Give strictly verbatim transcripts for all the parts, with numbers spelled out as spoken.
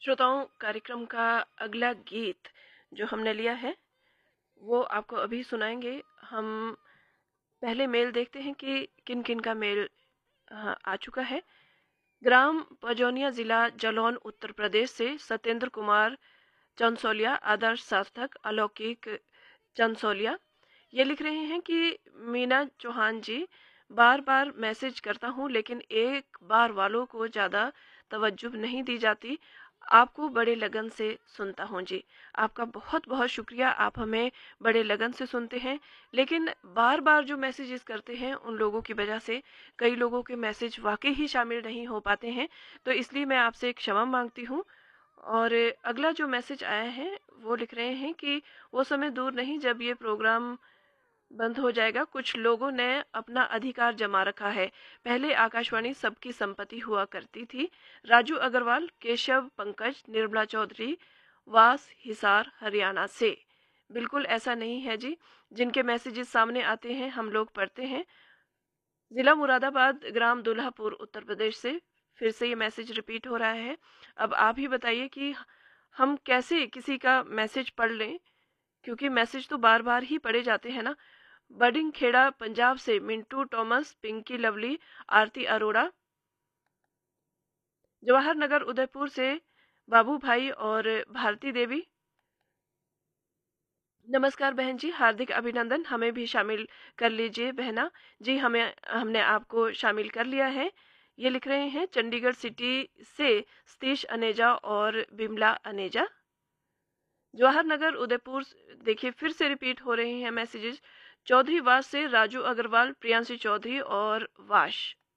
श्रोताओं, कार्यक्रम का अगला गीत जो हमने लिया है वो आपको अभी सुनाएंगे। हम पहले मेल देखते हैं कि किन किन का मेल हाँ, आ चुका है। ग्राम पजौनिया, जिला जलौन, उत्तर प्रदेश से सत्येंद्र कुमार चंसोलिया, आदर्श सार्थक, अलौकिक चंसोलिया ये लिख रहे हैं कि मीना चौहान जी, बार बार मैसेज करता हूँ लेकिन एक बार वालों को ज़्यादा तवज्जो नहीं दी जाती। आपको बड़े लगन से सुनता हूँ जी। आपका बहुत बहुत शुक्रिया, आप हमें बड़े लगन से सुनते हैं। लेकिन बार बार जो मैसेजेस करते हैं उन लोगों की वजह से कई लोगों के मैसेज वाकई ही शामिल नहीं हो पाते हैं, तो इसलिए मैं आपसे क्षमा मांगती हूँ। और अगला जो मैसेज आया है वो लिख रहे हैं कि वो समय दूर नहीं जब ये प्रोग्राम बंद हो जाएगा। कुछ लोगों ने अपना अधिकार जमा रखा है। पहले आकाशवाणी सबकी संपत्ति हुआ करती थी। राजू अग्रवाल, केशव, पंकज, निर्मला चौधरी, वास, हिसार, हरियाणा से। बिल्कुल ऐसा नहीं है जी। जिनके मैसेजेस सामने आते हैं हम लोग पढ़ते हैं। जिला मुरादाबाद, ग्राम दुल्हापुर, उत्तर प्रदेश से फिर से ये मैसेज रिपीट हो रहा है। अब आप ही बताइए कि हम कैसे किसी का मैसेज पढ़ लें, क्योंकि मैसेज तो बार बार ही पढ़े जाते हैं ना। बडिंग खेड़ा पंजाब से मिंटू टॉमस, पिंकी लवली, आरती अरोड़ा। जवाहर नगर उदयपुर से बाबू भाई और भारती देवी। नमस्कार बहन जी, हार्दिक अभिनंदन, हमें भी शामिल कर लीजिए बहना जी। हमें हमने आपको शामिल कर लिया है। ये लिख रहे हैं चंडीगढ़ सिटी से सतीश अनेजा और बिमला अनेजा। जवाहर नगर उदयपुर, देखिए फिर से रिपीट हो रहे हैं मैसेजेस। चौधरी वास से राजू अग्रवाल, प्रियांशी चौधरी और वाश।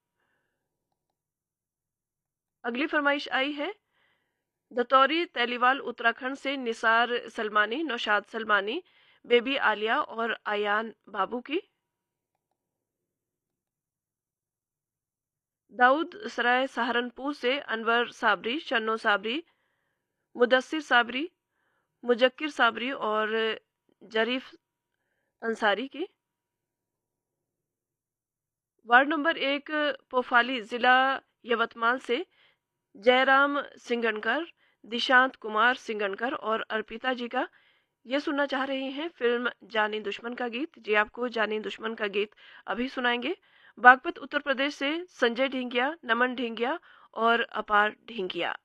अगली फरमाइश आई है दतौरी तैलीवाल उत्तराखंड से निसार सलमानी, नौशाद सलमानी, बेबी आलिया और आयान बाबू की। दाऊद सराय सहारनपुर से अनवर साबरी, शन्नो साबरी, मुदस्सिर साबरी, मुजक्किर साबरी और जरीफ अंसारी की। वार्ड नंबर एक पोफाली, जिला यवतमाल से जयराम सिंगनकर, दिशांत कुमार सिंगनकर और अर्पिता जी का। ये सुनना चाह रही हैं फिल्म जानी दुश्मन का गीत। जी आपको जानी दुश्मन का गीत अभी सुनाएंगे। बागपत उत्तर प्रदेश से संजय ढींगिया, नमन ढींगिया और अपार ढींगिया।